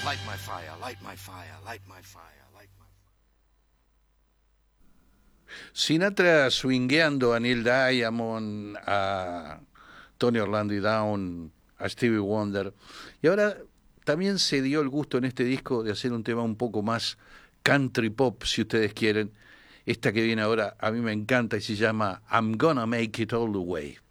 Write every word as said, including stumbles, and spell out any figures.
Light my fire, light my fire, light my fire, light my fire. Sinatra swingueando a Neil Diamond, a Tony Orlando y Down, a Stevie Wonder. Y ahora también se dio el gusto en este disco de hacer un tema un poco más country pop, si ustedes quieren. Esta que viene ahora a mí me encanta y se llama I'm Gonna Make It All the Way.